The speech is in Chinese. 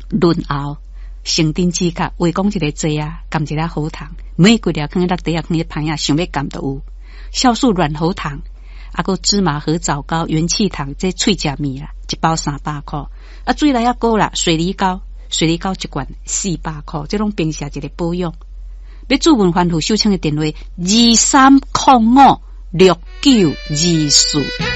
润喉，成丁指甲，话讲一个剂啊，含一粒喉糖，玫瑰了放在底下，放在盘啊，想要含都有。酵素软喉糖，啊个芝麻和枣糕、元气糖，这脆食面啦，一包300块。啊，水来也高啦，水梨膏一罐400块，这种平时一个保养。要注文番户收听的电话：23056924。